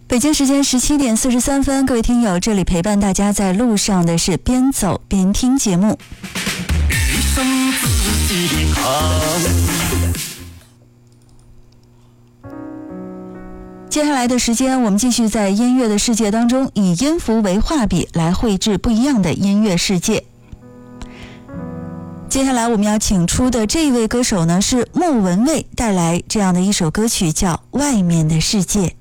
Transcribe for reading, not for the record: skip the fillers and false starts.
北京时间17点43分，各位听友，这里陪伴大家在路上的是边走边听节目。 余生自己扛。 接下来的时间，我们继续在音乐的世界当中，以音符为画笔来绘制不一样的音乐世界。接下来我们要请出的这位歌手呢，是莫文蔚带来这样的一首歌曲，叫《外面的世界》。